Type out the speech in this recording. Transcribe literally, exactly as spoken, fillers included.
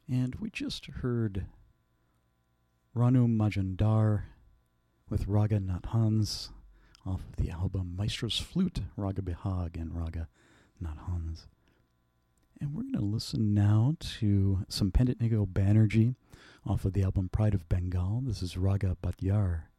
And we just heard Ranu Majumdar with Raga Nat Hans off of the album Maestro's Flute, Raga Bihag and Raga Nat Hans. And we're going to listen now to some Pandit Nikhil Banerjee off of the album Pride of Bengal. This is Raga Bhatyar.